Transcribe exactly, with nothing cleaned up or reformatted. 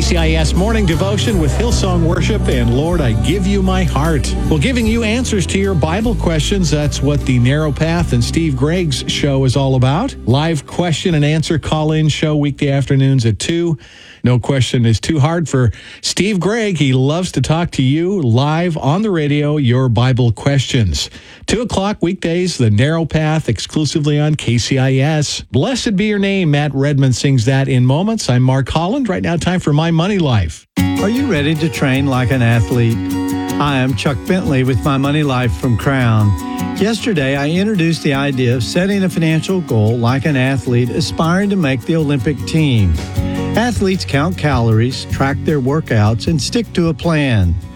C I S Morning Devotion with Hillsong Worship and Lord, I Give You My Heart. Well, giving you answers to your Bible questions, that's what the Narrow Path and Steve Gregg's show is all about. Live question and answer call-in show weekday afternoons at two. No question is too hard for Steve Gregg. He loves to talk to you live on the radio, your Bible questions. Two o'clock weekdays, The Narrow Path, exclusively on K C I S. Blessed be your name. Matt Redman sings that in moments. I'm Mark Holland. Right now, time for My Money Life. Are you ready to train like an athlete? I am Chuck Bentley with My Money Life from Crown. Yesterday, I introduced the idea of setting a financial goal like an athlete aspiring to make the Olympic team. Athletes count calories, track their workouts, and stick to a plan.